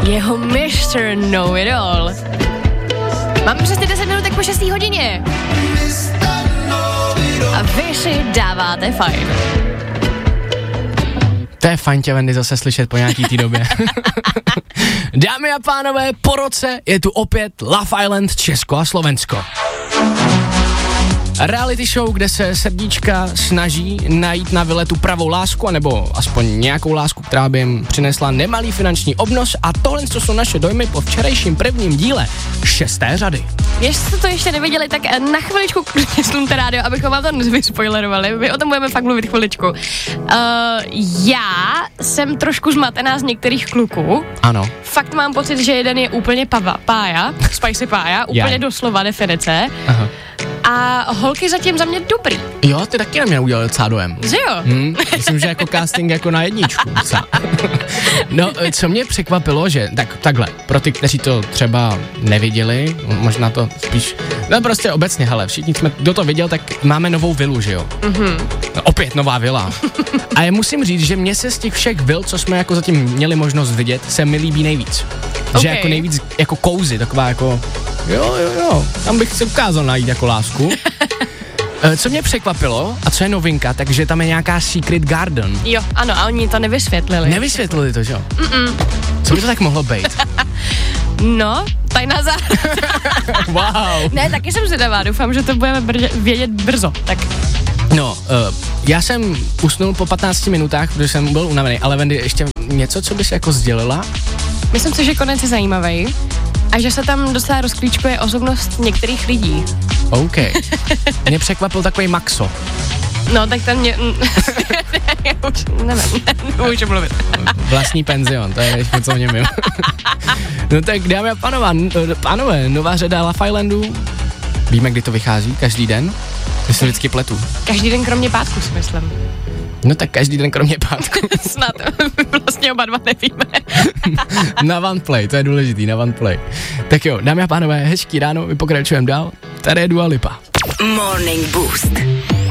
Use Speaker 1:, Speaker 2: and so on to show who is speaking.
Speaker 1: Jeho Mr. Know-It-All. Máme přesně 10 minutek po 6. hodině. A vy si dáváte fajn.
Speaker 2: To je fajn tě, Wendy, zase slyšet po nějaký té době. Dámy a pánové, po roce je tu opět Love Island Česko a Slovensko. Reality show, kde se srdíčka snaží najít na vile tu pravou lásku, anebo aspoň nějakou lásku, která by jim přinesla nemalý finanční obnos, a tohle, co jsou naše dojmy po včerejším prvním díle 6. řady.
Speaker 1: Jestli to ještě neviděli, tak na chviličku slumte rádio, abychom vám to nevyspoilerovali. My o tom budeme fakt mluvit chviličku. Já jsem trošku zmatená z některých kluků.
Speaker 2: Ano.
Speaker 1: Fakt mám pocit, že jeden je úplně pája, spicy pája, úplně doslova definice.
Speaker 2: Aha.
Speaker 1: A holky zatím za mě dobrý.
Speaker 2: Jo, ty taky na mě udělali docela dojem.
Speaker 1: Že jo?
Speaker 2: Myslím, že jako casting jako na jedničku. No, co mě překvapilo, že takhle, pro ty, kteří to třeba neviděli, možná to spíš, no prostě obecně, hele, všichni jsme, kdo to viděl, tak máme novou vilu, že jo? No, opět nová vila. A já musím říct, že mně se z těch všech vil, co jsme jako zatím měli možnost vidět, se mi líbí nejvíc. Že jako nejvíc, jako cozy, taková jako, jo, tam bych se ukázal najít jako lásku. Co mě překvapilo, a co je novinka, takže tam je nějaká Secret Garden.
Speaker 1: Jo, ano, a oni to nevysvětlili.
Speaker 2: Nevysvětlili to, že jo? Co by to tak mohlo být?
Speaker 1: No, tajná záhrada.
Speaker 2: Wow.
Speaker 1: Ne, taky jsem zvědavá, doufám, že to budeme vědět brzo, tak.
Speaker 2: No, já jsem usnul po 15 minutách, protože jsem byl unavený, ale Wendy, ještě něco, co bys jako sdělila?
Speaker 1: Myslím si, že konec je zajímavý a že se tam docela rozklíčkuje osobnost některých lidí.
Speaker 2: OK. Mě překvapil takový Maxo.
Speaker 1: No, tak tam mě... Já už nevím, nemůžu mluvit.
Speaker 2: Vlastní penzion, to je ještě něco o něm vím. No tak dámy a pánové, nová řada Love Islandu. Víme, kdy to vychází, každý den? My se vždycky pletu.
Speaker 1: Každý den kromě pátku, si myslím.
Speaker 2: No tak každý den kromě pátku.
Speaker 1: Snad, vlastně oba dva nevíme.
Speaker 2: Na OnePlay, to je důležitý, na OnePlay. Tak jo, dámy a pánové, hezký ráno, my pokračujeme dál. Tady je Dua Lipa.
Speaker 3: Morning Boost.